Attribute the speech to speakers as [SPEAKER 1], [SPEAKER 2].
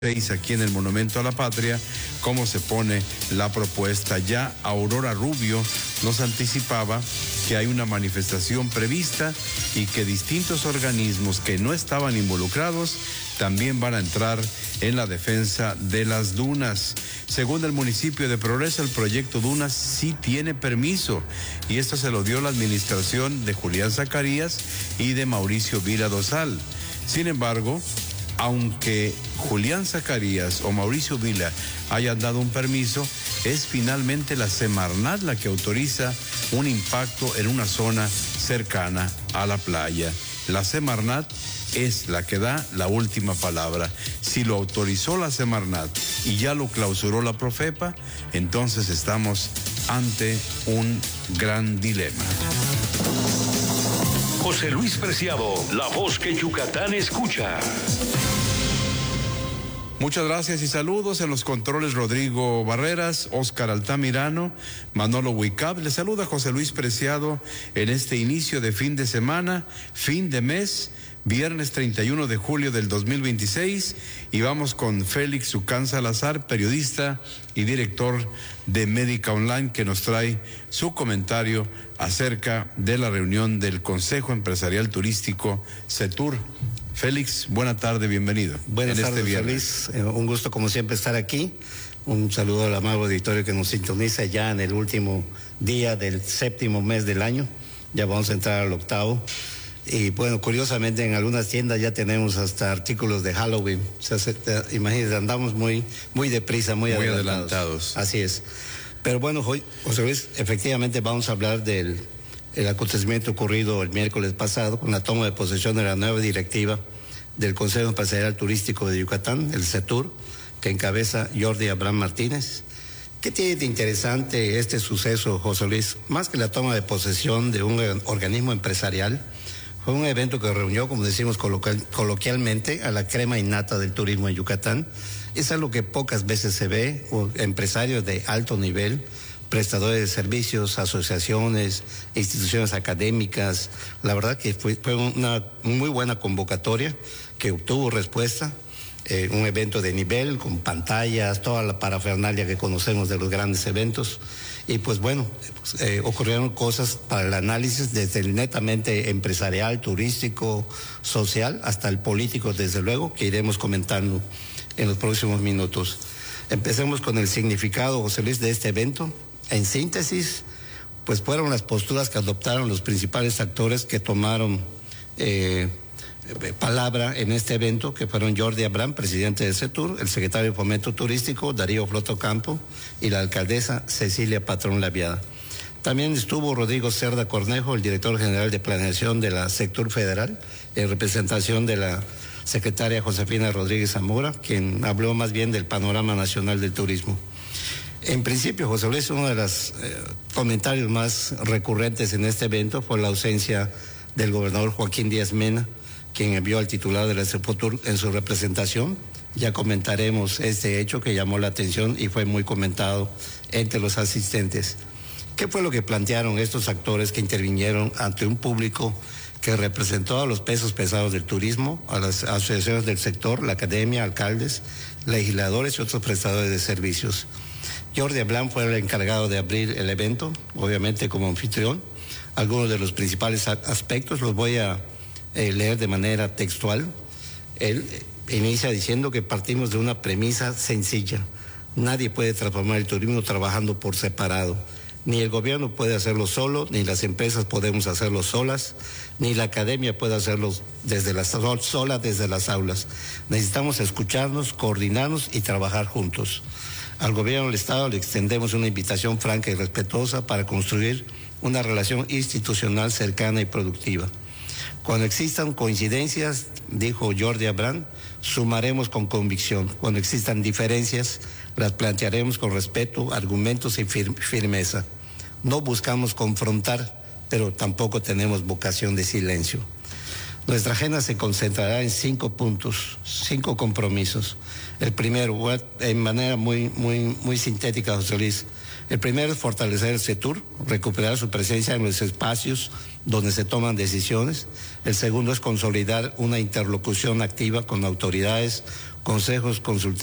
[SPEAKER 1] aquí en el Monumento a la Patria, cómo se pone la propuesta. Ya Aurora Rubio nos anticipaba que hay una manifestación prevista y que distintos organismos que no estaban involucrados también van a entrar en la defensa de las dunas. Según el municipio de Progreso, el proyecto Dunas sí tiene permiso y esto se lo dio la administración de Julián Zacarías y de Mauricio Vila Dosal. Sin embargo, aunque Julián Zacarías o Mauricio Vila hayan dado un permiso, es finalmente la Semarnat la que autoriza un impacto en una zona cercana a la playa. La Semarnat es la que da la última palabra. Si lo autorizó la Semarnat y ya lo clausuró la Profepa, entonces estamos ante un gran dilema.
[SPEAKER 2] José Luis Preciado, la voz que Yucatán escucha.
[SPEAKER 1] Muchas gracias y saludos. En los controles Rodrigo Barreras, Óscar Altamirano, Manolo Huicab. Les saluda José Luis Preciado en este inicio de fin de semana, fin de mes, viernes 31 de julio del 2026, y vamos con Félix Sucán Salazar, periodista y director de Médica Online, que nos trae su comentario acerca de la reunión del Consejo Empresarial Turístico CETUR. Félix, buena tarde, bienvenido.
[SPEAKER 3] Buenas tardes, José Luis. Un gusto como siempre estar aquí. Un saludo al amable auditorio que nos sintoniza ya en el último día del séptimo mes del año. Ya vamos a entrar al octavo. Y bueno, curiosamente en algunas tiendas ya tenemos hasta artículos de Halloween. O sea, imagínense, andamos muy deprisa, muy adelantados. Así es. Pero bueno, hoy, José Luis, efectivamente vamos a hablar del acontecimiento ocurrido el miércoles pasado con la toma de posesión de la nueva directiva del Consejo Empresarial Turístico de Yucatán, el CETUR, que encabeza Jordi Abraham Martínez. ¿Qué tiene de interesante este suceso, José Luis? Más que la toma de posesión de un organismo empresarial, fue un evento que reunió, como decimos coloquialmente, a la crema innata del turismo en Yucatán. Es algo que pocas veces se ve, empresarios de alto nivel, prestadores de servicios, asociaciones, instituciones académicas. La verdad que fue una muy buena convocatoria que obtuvo respuesta. Un evento de nivel, con pantallas, toda la parafernalia que conocemos de los grandes eventos. Y pues bueno, ocurrieron cosas para el análisis desde el netamente empresarial, turístico, social, hasta el político, desde luego, que iremos comentando en los próximos minutos. Empecemos con el significado, José Luis, de este evento. En síntesis, pues fueron las posturas que adoptaron los principales actores que tomaron palabra en este evento, que fueron Jordi Abraham, presidente de CETUR, el secretario de Fomento Turístico, Darío Floto Campo, y la alcaldesa Cecilia Patrón Laviada. También estuvo Rodrigo Cerda Cornejo, el director general de planeación de la Sectur Federal, en representación de la secretaria Josefina Rodríguez Zamora, quien habló más bien del panorama nacional del turismo. En principio, José Luis, uno de los comentarios más recurrentes en este evento fue la ausencia del gobernador Joaquín Díaz Mena, quien envió al titular de la CEPOTUR en su representación. Ya comentaremos este hecho que llamó la atención y fue muy comentado entre los asistentes. ¿Qué fue lo que plantearon estos actores que intervinieron ante un público que representó a los pesos pesados del turismo, a las asociaciones del sector, la academia, alcaldes, legisladores y otros prestadores de servicios? Jordi Abraham fue el encargado de abrir el evento, obviamente como anfitrión. Algunos de los principales aspectos los voy a leer de manera textual. Él inicia diciendo que partimos de una premisa sencilla. Nadie puede transformar el turismo trabajando por separado. Ni el gobierno puede hacerlo solo, ni las empresas podemos hacerlo solas, ni la academia puede hacerlo sola desde las aulas. Necesitamos escucharnos, coordinarnos y trabajar juntos. Al gobierno del Estado le extendemos una invitación franca y respetuosa para construir una relación institucional cercana y productiva. Cuando existan coincidencias, dijo Jordi Abraham, sumaremos con convicción. Cuando existan diferencias, las plantearemos con respeto, argumentos y firmeza. No buscamos confrontar, pero tampoco tenemos vocación de silencio. Nuestra agenda se concentrará en 5 puntos, 5 compromisos. El primero, en manera muy sintética, José Luis. El primero es fortalecer el CETUR, recuperar su presencia en los espacios donde se toman decisiones. El segundo es consolidar una interlocución activa con autoridades, consejos consultivos